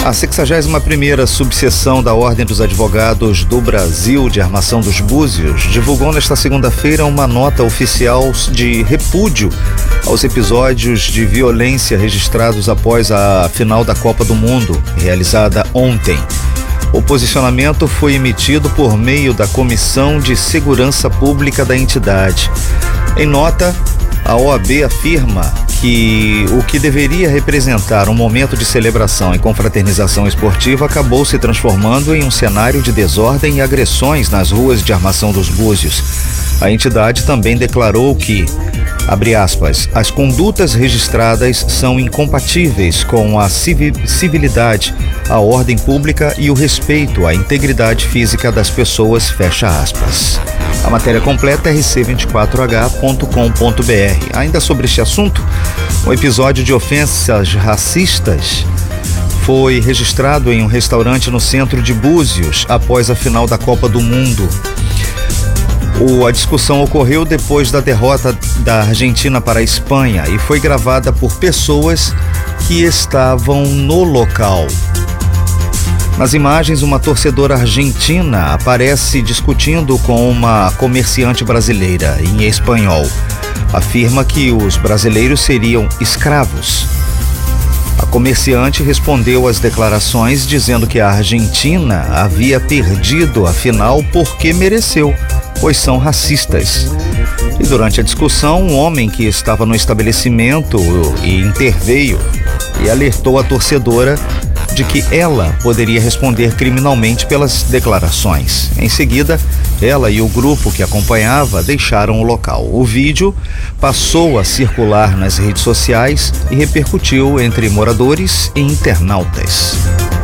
A 61ª subseção da Ordem dos Advogados do Brasil de Armação dos Búzios divulgou nesta segunda-feira uma nota oficial de repúdio aos episódios de violência registrados após a final da Copa do Mundo, realizada ontem. O posicionamento foi emitido por meio da Comissão de Segurança Pública da entidade. Em nota, a OAB afirma que o que deveria representar um momento de celebração e confraternização esportiva acabou se transformando em um cenário de desordem e agressões nas ruas de Armação dos Búzios. A entidade também declarou que, abre aspas, as condutas registradas são incompatíveis com a civilidade, a ordem pública e o respeito à integridade física das pessoas, fecha aspas. A matéria completa é rc24h.com.br. Ainda sobre este assunto, um episódio de ofensas racistas foi registrado em um restaurante no centro de Búzios após a final da Copa do Mundo. A discussão ocorreu depois da derrota da Argentina para a Espanha e foi gravada por pessoas que estavam no local. Nas imagens, uma torcedora argentina aparece discutindo com uma comerciante brasileira em espanhol. Afirma que os brasileiros seriam escravos. A comerciante respondeu às declarações dizendo que a Argentina havia perdido a final porque mereceu, pois são racistas. E durante a discussão, um homem que estava no estabelecimento interveio e alertou a torcedora de que ela poderia responder criminalmente pelas declarações. Em seguida, ela e o grupo que acompanhava deixaram o local. O vídeo passou a circular nas redes sociais e repercutiu entre moradores e internautas.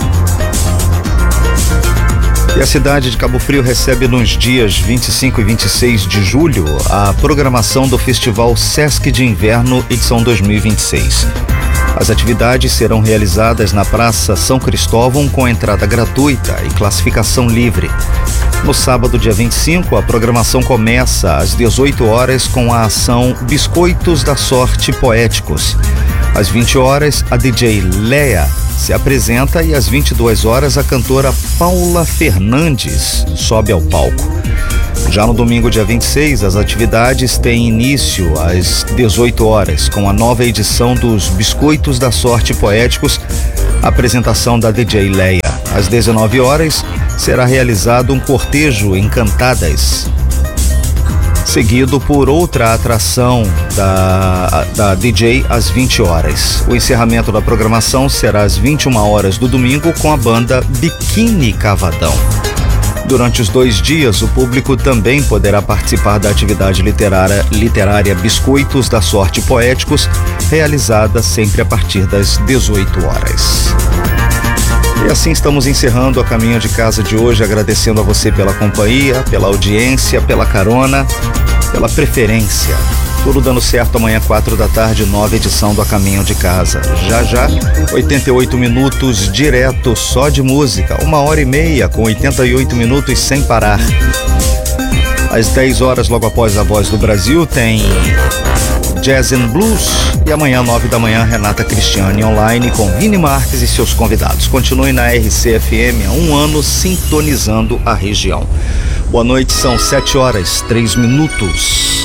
E a cidade de Cabo Frio recebe nos dias 25 e 26 de julho a programação do Festival Sesc de Inverno edição 2026. As atividades serão realizadas na Praça São Cristóvão com entrada gratuita e classificação livre. No sábado, dia 25, a programação começa às 18 horas com a ação Biscoitos da Sorte Poéticos. Às 20 horas, a DJ Leia se apresenta e às 22 horas a cantora Paula Fernandes sobe ao palco. Já no domingo, dia 26, as atividades têm início às 18 horas, com a nova edição dos Biscoitos da Sorte Poéticos, apresentação da DJ Leia. Às 19 horas, será realizado um cortejo em cantadas, seguido por outra atração da DJ às 20 horas. O encerramento da programação será às 21 horas do domingo com a banda Biquíni Cavadão. Durante os 2 dias, o público também poderá participar da atividade literária Biscoitos da Sorte Poéticos, realizada sempre a partir das 18 horas. E assim estamos encerrando a Caminho de Casa de hoje, agradecendo a você pela companhia, pela audiência, pela carona, pela preferência. Tudo dando certo amanhã, 4 da tarde, nova edição do A Caminho de Casa. Já, 88 minutos direto só de música. 1h30 com 88 minutos sem parar. Às 10 horas, logo após a Voz do Brasil, tem Jazz and Blues. E amanhã, 9 da manhã, Renata Cristiane online com Vini Marques e seus convidados. Continue na RCFM há 1 ano sintonizando a região. Boa noite, são 7 horas, 3 minutos.